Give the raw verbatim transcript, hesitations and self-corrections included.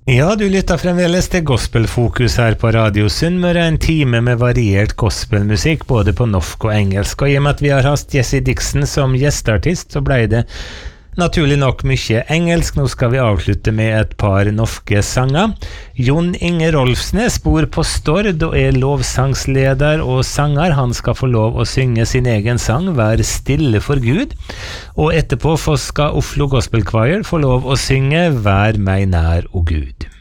Ja, du lytter fremdeles til Gospelfokus her på Radio Sunnmøre, en time med variert gospelmusikk, både på norsk og engelsk. Og i og med at vi har hatt Jesse Dixon som gjesteartist, så ble det naturlig nok mye engelsk. Nå skal vi avslutte med et par norske sanger. Jon Inge Rolfsnes bor på Stord og er lovsangsleder og sanger. Han skal få lov å synge sin egen sang, Vær stille for Gud. Og etterpå skal Oslo Gospel Choir få lov å synge Vær meg nær, o Gud.